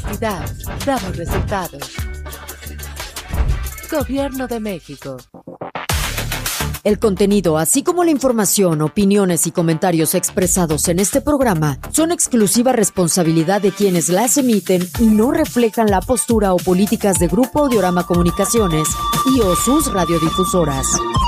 honestidad, damos resultados. Gobierno de México. El contenido, así como la información, opiniones y comentarios expresados en este programa son exclusiva responsabilidad de quienes las emiten y no reflejan la postura o políticas de Grupo Audiorama Comunicaciones y o sus radiodifusoras.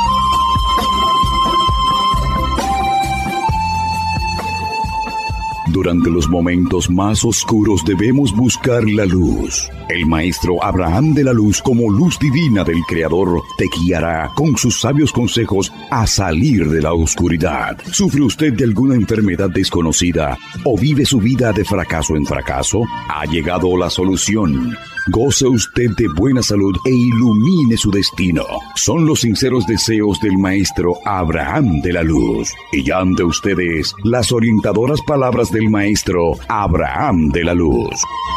Durante los momentos más oscuros debemos buscar la luz. El maestro Abraham de la Luz, como luz divina del Creador, te guiará con sus sabios consejos a salir de la oscuridad. ¿Sufre usted de alguna enfermedad desconocida o vive su vida de fracaso en fracaso? Ha llegado la solución. Goce usted de buena salud e ilumine su destino. Son los sinceros deseos del maestro Abraham de la Luz. Y ya ante ustedes las orientadoras palabras del maestro Abraham de la Luz.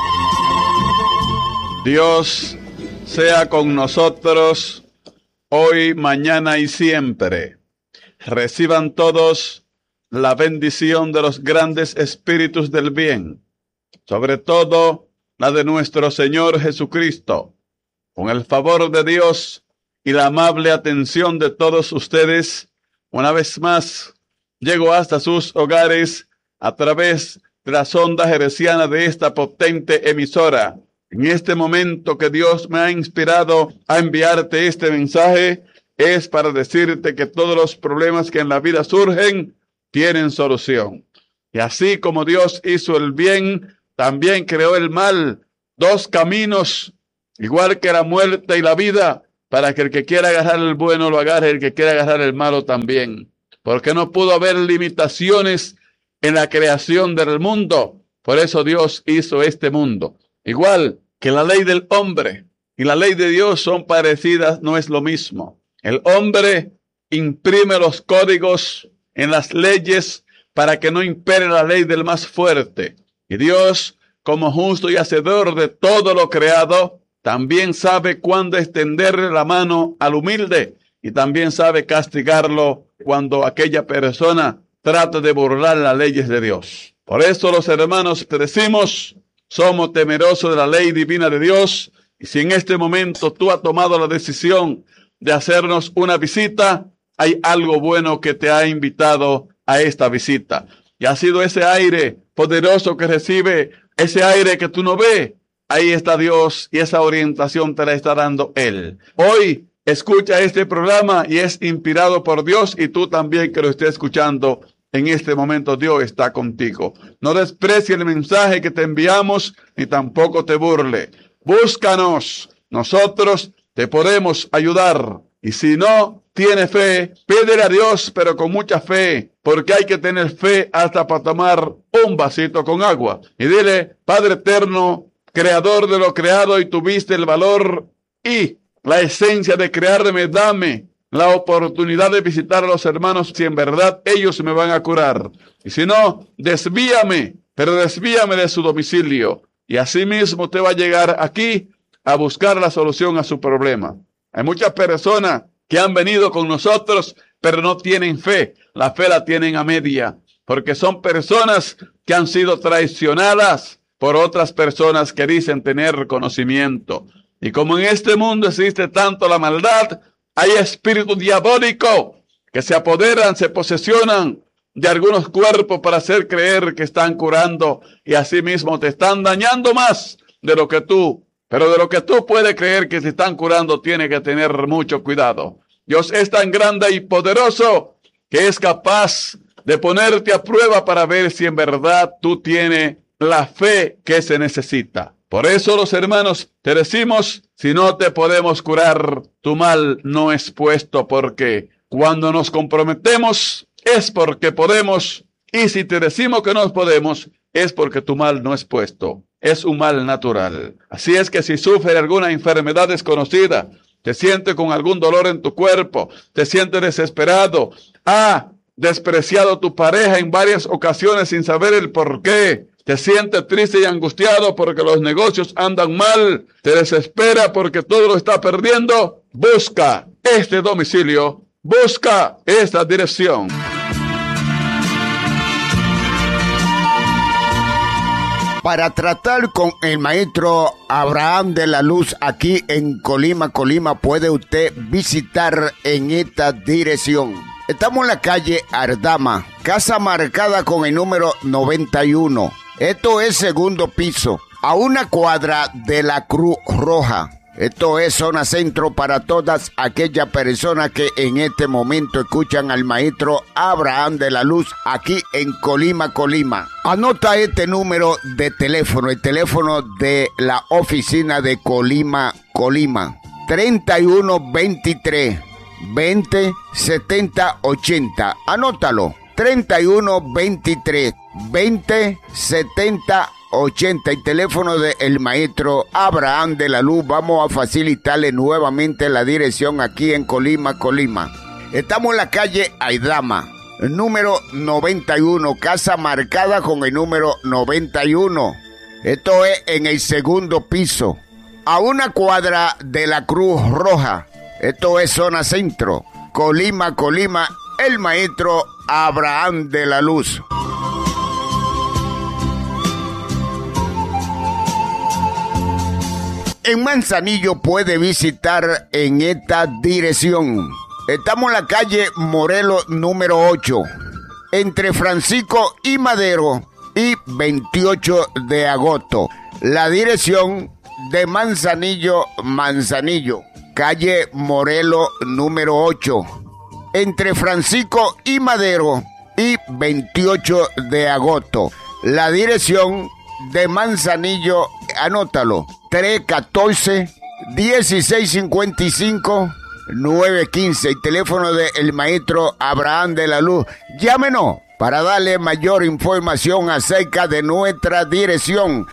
Dios sea con nosotros hoy, mañana y siempre. Reciban todos la bendición de los grandes espíritus del bien, sobre todo la de nuestro Señor Jesucristo. Con el favor de Dios y la amable atención de todos ustedes, una vez más llego hasta sus hogares a través de las ondas hercianas de esta potente emisora. En este momento que Dios me ha inspirado a enviarte este mensaje, es para decirte que todos los problemas que en la vida surgen tienen solución. Y así como Dios hizo el bien, también creó el mal. Dos caminos, igual que la muerte y la vida, para que el que quiera agarrar el bueno lo agarre, el que quiera agarrar el malo también. Porque no pudo haber limitaciones en la creación del mundo. Por eso Dios hizo este mundo. Igual que la ley del hombre y la ley de Dios son parecidas, no es lo mismo. El hombre imprime los códigos en las leyes para que no impere la ley del más fuerte. Y Dios, como justo y hacedor de todo lo creado, también sabe cuándo extenderle la mano al humilde y también sabe castigarlo cuando aquella persona trata de burlar las leyes de Dios. Por eso los hermanos te decimos, somos temerosos de la ley divina de Dios, y si en este momento tú has tomado la decisión de hacernos una visita, hay algo bueno que te ha invitado a esta visita. Y ha sido ese aire poderoso que recibe, ese aire que tú no ves. Ahí está Dios y esa orientación te la está dando Él. Hoy escucha este programa y es inspirado por Dios, y tú también que lo estés escuchando. En este momento Dios está contigo. No desprecie el mensaje que te enviamos, ni tampoco te burle. Búscanos. Nosotros te podemos ayudar. Y si no tienes fe, pídele a Dios, pero con mucha fe, porque hay que tener fe hasta para tomar un vasito con agua. Y dile, Padre eterno, creador de lo creado, y tuviste el valor y la esencia de crearme, dame la oportunidad de visitar a los hermanos si en verdad ellos me van a curar. Y si no, desvíame, pero desvíame de su domicilio. Y así mismo te va a llegar aquí a buscar la solución a su problema. Hay muchas personas que han venido con nosotros, pero no tienen fe. La fe la tienen a media, porque son personas que han sido traicionadas por otras personas que dicen tener conocimiento. Y como en este mundo existe tanto la maldad, hay espíritus diabólicos que se apoderan, se posesionan de algunos cuerpos para hacer creer que están curando, y así mismo te están dañando más de lo que tú. Pero de lo que tú puedes creer que te están curando, tienes que tener mucho cuidado. Dios es tan grande y poderoso que es capaz de ponerte a prueba para ver si en verdad tú tienes la fe que se necesita. Por eso los hermanos te decimos, si no te podemos curar, tu mal no es puesto, porque cuando nos comprometemos es porque podemos, y si te decimos que no podemos, es porque tu mal no es puesto. Es un mal natural. Así es que si sufres alguna enfermedad desconocida, te sientes con algún dolor en tu cuerpo, te sientes desesperado, despreciado tu pareja en varias ocasiones sin saber el por qué, te sientes triste y angustiado porque los negocios andan mal, te desespera porque todo lo está perdiendo, busca este domicilio, busca esta dirección. Para tratar con el maestro Abraham de la Luz aquí en Colima, puede usted visitar en esta dirección. Estamos en la calle Ardama, casa marcada con el número 91. Esto es segundo piso, a una cuadra de la Cruz Roja. Esto es zona centro para todas aquellas personas que en este momento escuchan al maestro Abraham de la Luz aquí en Colima. Anota este número de teléfono, el teléfono de la oficina de Colima. 3123 20 70 80. Anótalo. 3123 20 70 80, el teléfono del maestro Abraham de la Luz. Vamos a facilitarle nuevamente la dirección aquí en Colima. Estamos en la calle Aidama, número 91, casa marcada con el número 91. Esto es en el segundo piso, a una cuadra de la Cruz Roja. Esto es zona centro, Colima, el maestro Abraham de la Luz. En Manzanillo puede visitar en esta dirección. Estamos en la calle Morelos número 8, entre Francisco y Madero y 28 de agosto. La dirección de Manzanillo, calle Morelos número 8, entre Francisco y Madero y 28 de agosto. La dirección de Manzanillo, anótalo, 314-1655-915, el teléfono del maestro Abraham de la Luz. Llámenos para darle mayor información acerca de nuestra dirección.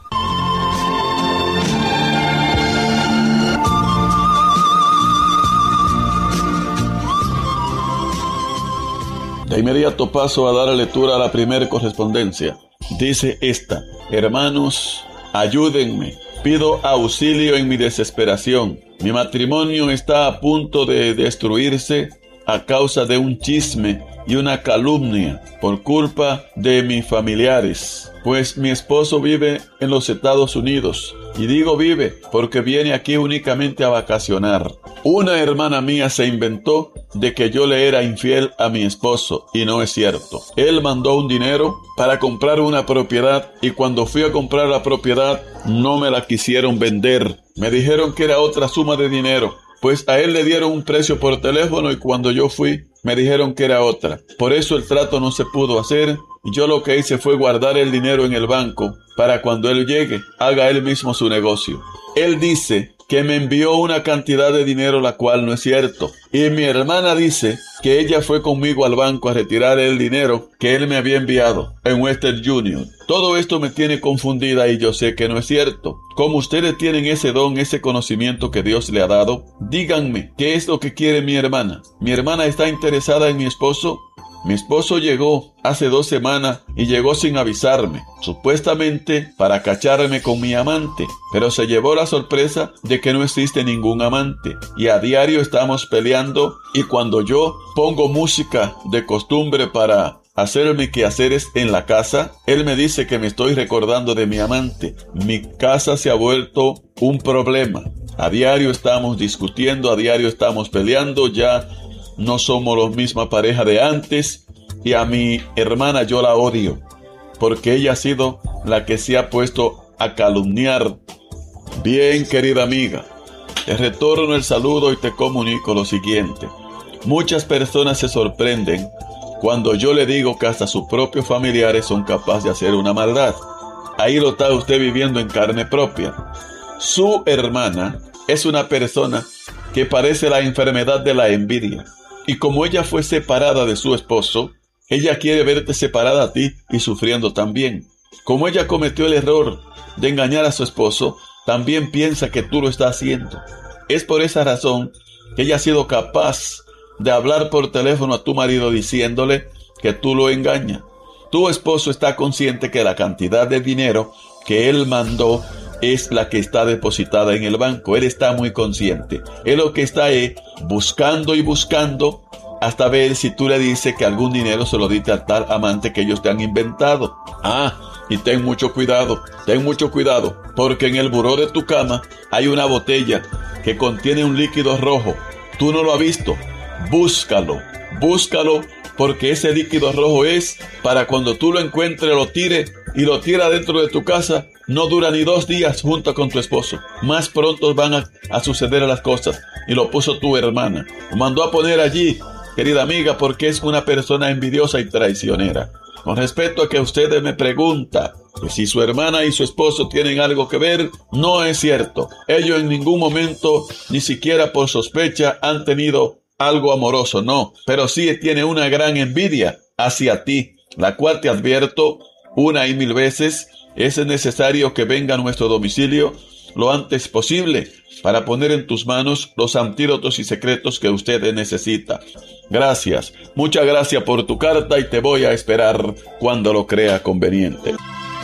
De inmediato paso a dar lectura a la primera correspondencia. Dice esta: hermanos, ayúdenme. Pido auxilio en mi desesperación. Mi matrimonio está a punto de destruirse a causa de un chisme y una calumnia por culpa de mis familiares. Pues mi esposo vive en los Estados Unidos. Y digo vive porque viene aquí únicamente a vacacionar. Una hermana mía se inventó de que yo le era infiel a mi esposo, y no es cierto. Él mandó un dinero para comprar una propiedad, y cuando fui a comprar la propiedad no me la quisieron vender. Me dijeron que era otra suma de dinero. Pues a él le dieron un precio por teléfono y cuando yo fui me dijeron que era otra. Por eso el trato no se pudo hacer y yo lo que hice fue guardar el dinero en el banco para cuando él llegue haga él mismo su negocio. Él dice que me envió una cantidad de dinero la cual no es cierto. Y mi hermana dice que ella fue conmigo al banco a retirar el dinero que él me había enviado en Western Union. Todo esto me tiene confundida y yo sé que no es cierto. Como ustedes tienen ese don, ese conocimiento que Dios le ha dado, díganme, ¿qué es lo que quiere mi hermana? ¿Mi hermana está interesada en mi esposo? Mi esposo llegó hace 2 semanas y llegó sin avisarme, supuestamente para cacharme con mi amante, pero se llevó la sorpresa de que no existe ningún amante y a diario estamos peleando y cuando yo pongo música de costumbre para hacer mis quehaceres en la casa, él me dice que me estoy recordando de mi amante. Mi casa se ha vuelto un problema. A diario estamos discutiendo, a diario estamos peleando, ya no somos la misma pareja de antes y a mi hermana yo la odio porque ella ha sido la que se ha puesto a calumniar. Bien, querida amiga, te retorno el saludo y te comunico lo siguiente. Muchas personas se sorprenden cuando yo le digo que hasta sus propios familiares son capaces de hacer una maldad. Ahí lo está usted viviendo en carne propia. Su hermana es una persona que padece la enfermedad de la envidia. Y como ella fue separada de su esposo, ella quiere verte separada a ti y sufriendo también. Como ella cometió el error de engañar a su esposo, también piensa que tú lo estás haciendo. Es por esa razón que ella ha sido capaz de hablar por teléfono a tu marido diciéndole que tú lo engañas. Tu esposo está consciente que la cantidad de dinero que él mandó es la que está depositada en el banco. Él está muy consciente. Él lo que está es buscando y buscando hasta ver si tú le dices que algún dinero se lo diste a tal amante que ellos te han inventado. Y ten mucho cuidado, porque en el buró de tu cama hay una botella que contiene un líquido rojo. Tú no lo has visto, búscalo, porque ese líquido rojo es para cuando tú lo encuentres, lo tires y lo tiras dentro de tu casa. No dura ni 2 días junto con tu esposo. Más pronto van a suceder las cosas. Y lo puso tu hermana. Lo mandó a poner allí, querida amiga, porque es una persona envidiosa y traicionera. Con respecto a que usted me pregunta que si su hermana y su esposo tienen algo que ver, no es cierto. Ellos en ningún momento, ni siquiera por sospecha, han tenido algo amoroso, no. Pero sí tiene una gran envidia hacia ti, la cual te advierto una y mil veces. Es necesario que venga a nuestro domicilio lo antes posible para poner en tus manos los antídotos y secretos que usted necesita. Gracias, muchas gracias por tu carta y te voy a esperar cuando lo crea conveniente.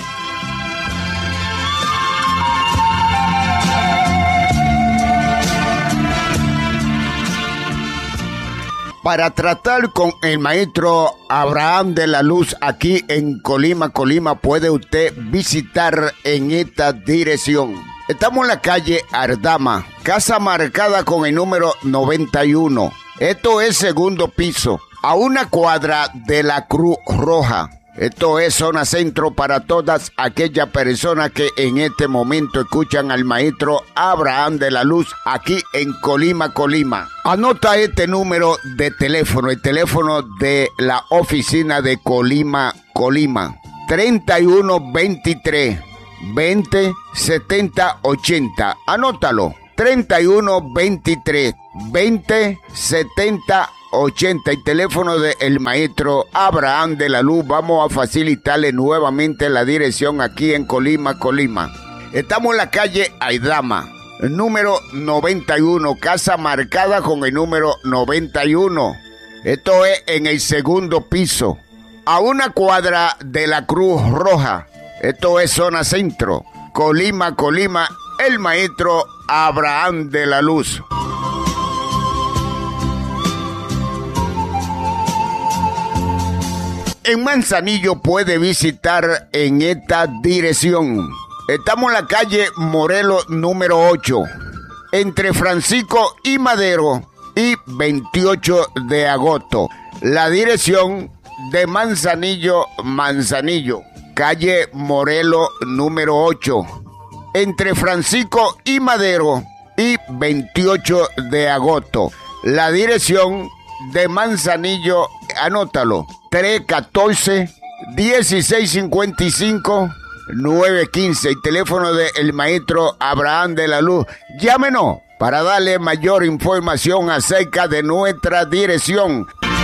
Para tratar con el maestro Abraham de la Luz aquí en Colima, puede usted visitar en esta dirección. Estamos en la calle Ardama, casa marcada con el número 91. Esto es segundo piso, a una cuadra de la Cruz Roja. Esto es zona centro para todas aquellas personas que en este momento escuchan al maestro Abraham de la Luz aquí en Colima. Anota este número de teléfono, el teléfono de la oficina de Colima. 3123 20 70 80. Anótalo. 3123 20 70 80, el teléfono del maestro Abraham de la Luz. Vamos a facilitarle nuevamente la dirección aquí en Colima. Estamos en la calle Aidama, número 91, casa marcada con el número 91. Esto es en el segundo piso, a una cuadra de la Cruz Roja. Esto es zona centro, Colima, el maestro Abraham de la Luz. En Manzanillo puede visitar en esta dirección. Estamos en la calle Morelos número 8, entre Francisco y Madero y 28 de agosto. La dirección de Manzanillo, calle Morelos número 8, entre Francisco y Madero y 28 de agosto. La dirección de Manzanillo, anótalo, 314-1655-915, el teléfono del maestro Abraham de la Luz. Llámenos para darle mayor información acerca de nuestra dirección.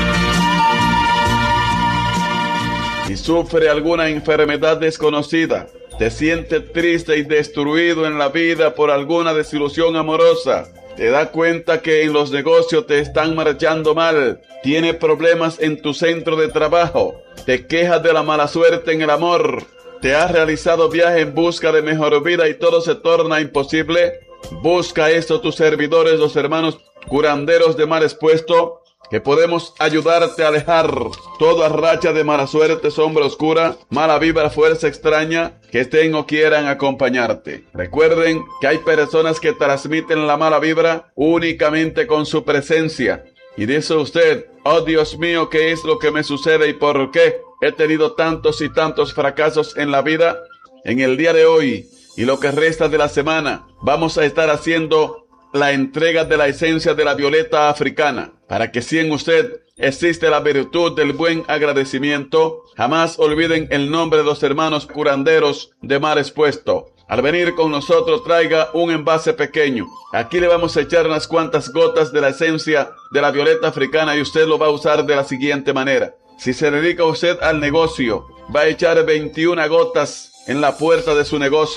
Si sufre alguna enfermedad desconocida, te sientes triste y destruido en la vida por alguna desilusión amorosa, te das cuenta que en los negocios te están marchando mal, tienes problemas en tu centro de trabajo, te quejas de la mala suerte en el amor, te has realizado viaje en busca de mejor vida y todo se torna imposible, busca esto tus servidores, los hermanos curanderos de mal expuesto, que podemos ayudarte a alejar toda racha de mala suerte, sombra oscura, mala vibra, fuerza extraña que estén o quieran acompañarte. Recuerden que hay personas que transmiten la mala vibra únicamente con su presencia. Y dice usted, oh Dios mío, ¿qué es lo que me sucede y por qué he tenido tantos y tantos fracasos en la vida? En el día de hoy y lo que resta de la semana, vamos a estar haciendo la entrega de la esencia de la violeta africana, para que si en usted existe la virtud del buen agradecimiento, jamás olviden el nombre de los hermanos curanderos de mal expuesto. Al venir con nosotros, traiga un envase pequeño. Aquí le vamos a echar unas cuantas gotas de la esencia de la violeta africana y usted lo va a usar de la siguiente manera. Si se dedica usted al negocio, va a echar 21 gotas en la puerta de su negocio.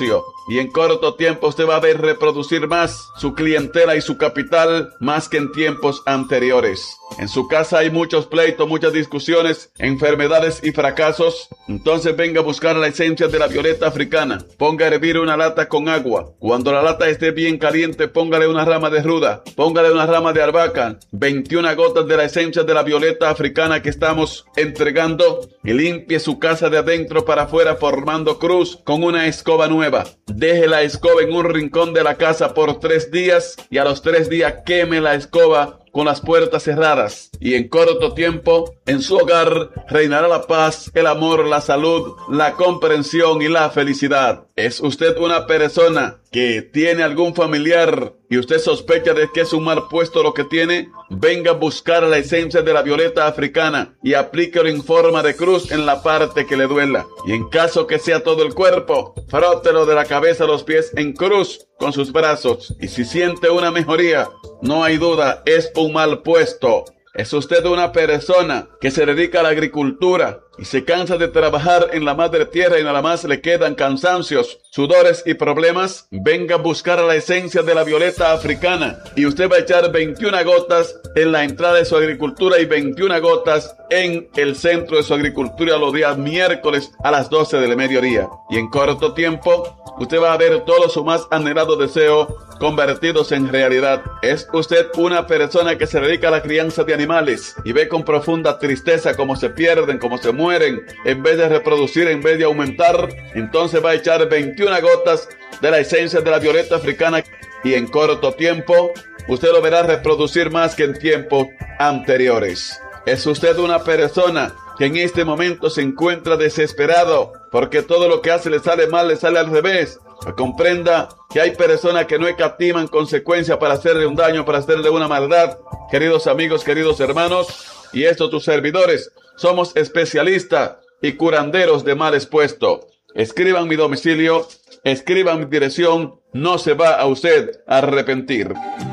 y en corto tiempo usted va a ver reproducir más su clientela y su capital más que en tiempos anteriores. En su casa hay muchos pleitos, muchas discusiones, enfermedades y fracasos. Entonces venga a buscar la esencia de la violeta africana. Ponga a hervir una lata con agua. Cuando la lata esté bien caliente, póngale una rama de ruda, póngale una rama de albahaca, 21 gotas de la esencia de la violeta africana que estamos entregando, y limpie su casa de adentro para afuera formando cruz con una escoba nueva. Deje la escoba en un rincón de la casa por 3 días y a los 3 días queme la escoba con las puertas cerradas, y en corto tiempo en su hogar reinará la paz, el amor, la salud, la comprensión y la felicidad. ¿Es usted una persona que tiene algún familiar y usted sospecha de que es un mal puesto lo que tiene? Venga a buscar la esencia de la violeta africana y aplíquelo en forma de cruz en la parte que le duela. Y en caso que sea todo el cuerpo, frótelo de la cabeza a los pies en cruz con sus brazos. Y si siente una mejoría, no hay duda, es un mal puesto. ¿Es usted una persona que se dedica a la agricultura y se cansa de trabajar en la madre tierra y nada más le quedan cansancios, sudores y problemas? Venga a buscar la esencia de la violeta africana y usted va a echar 21 gotas en la entrada de su agricultura y 21 gotas en el centro de su agricultura los días miércoles a las 12 del mediodía. Y en corto tiempo, usted va a ver todo su más anhelado deseo convertidos en realidad. ¿Es usted una persona que se dedica a la crianza de animales y ve con profunda tristeza cómo se pierden, cómo se mueren, en vez de reproducir, en vez de aumentar? Entonces va a echar 21 gotas de la esencia de la violeta africana y en corto tiempo usted lo verá reproducir más que en tiempos anteriores. ¿Es usted una persona que en este momento se encuentra desesperado porque todo lo que hace le sale mal, le sale al revés? Comprenda que hay personas que no escatiman consecuencias para hacerle un daño, para hacerle una maldad. Queridos amigos, queridos hermanos, y estos tus servidores somos especialistas y curanderos de males puesto. Escriban mi domicilio, escriban mi dirección, no se va a usted a arrepentir.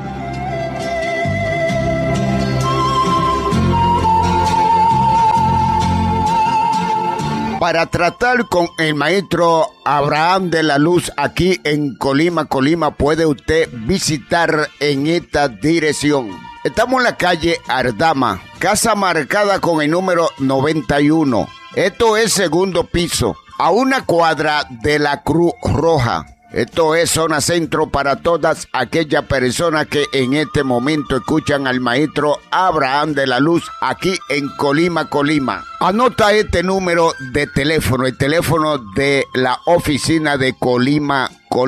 Para tratar con el maestro Abraham de la Luz aquí en Colima, puede usted visitar en esta dirección. Estamos en la calle Ardama, casa marcada con el número 91. Esto es segundo piso, a una cuadra de la Cruz Roja. Esto es zona centro para todas aquellas personas que en este momento escuchan al maestro Abraham de la Luz aquí en Colima. Anota este número de teléfono, el teléfono de la oficina de Colima.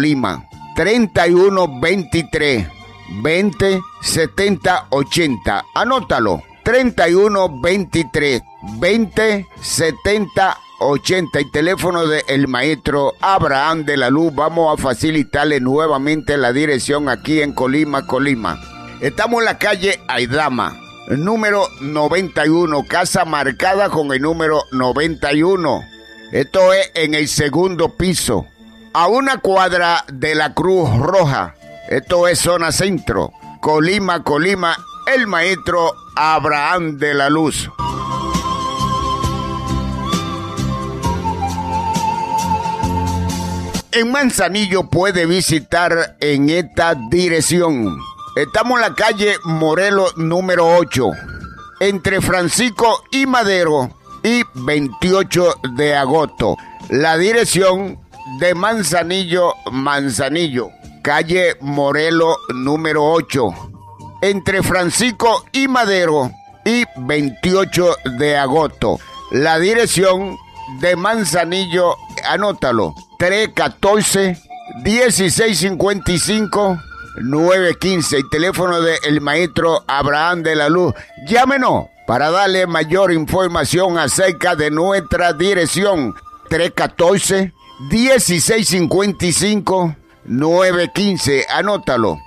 3123 20 70 80. Anótalo. 3123 20 70 80, el teléfono del maestro Abraham de la Luz. Vamos a facilitarle nuevamente la dirección aquí en Colima. Estamos en la calle Aidama, número 91, casa marcada con el número 91. Esto es en el segundo piso, a una cuadra de la Cruz Roja. Esto es zona centro, Colima, el maestro Abraham de la Luz. En Manzanillo puede visitar en esta dirección. Estamos en la calle Morelos número 8, entre Francisco y Madero y 28 de agosto. La dirección de Manzanillo, calle Morelos número 8, entre Francisco y Madero y 28 de agosto. La dirección de Manzanillo, anótalo, 314-1655-915, el teléfono del maestro Abraham de la Luz. Llámenos para darle mayor información acerca de nuestra dirección. 314-1655-915, anótalo,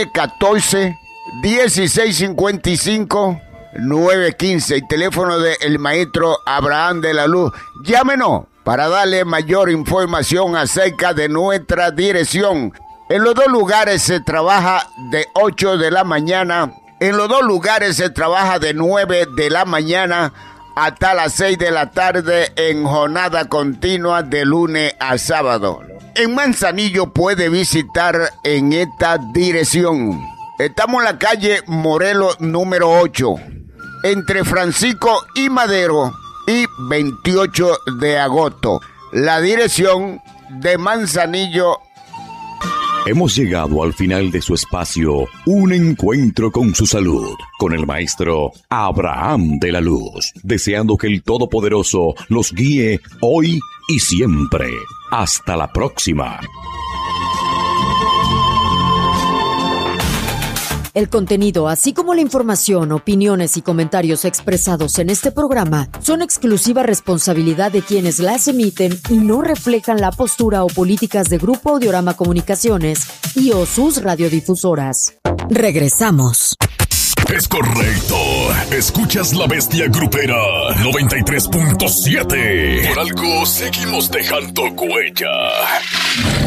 314-1655-915, el teléfono del maestro Abraham de la Luz. Llámenos para darle mayor información acerca de nuestra dirección. En los dos lugares se trabaja de 8 de la mañana. En los dos lugares se trabaja de 9 de la mañana hasta las 6 de la tarde en jornada continua de lunes a sábado. en Manzanillo puede visitar en esta dirección. Estamos en la calle Morelos número 8, entre Francisco y Madero y 28 de agosto. La dirección de Manzanillo. Hemos llegado al final de su espacio, Un Encuentro con su Salud, con el maestro Abraham de la Luz, deseando que el Todopoderoso los guíe hoy y siempre. Hasta la próxima. El contenido, así como la información, opiniones y comentarios expresados en este programa son exclusiva responsabilidad de quienes las emiten y no reflejan la postura o políticas de Grupo Audiorama Comunicaciones y o sus radiodifusoras. Regresamos. Es correcto. Escuchas La Bestia Grupera 93.7. Por algo seguimos dejando huella.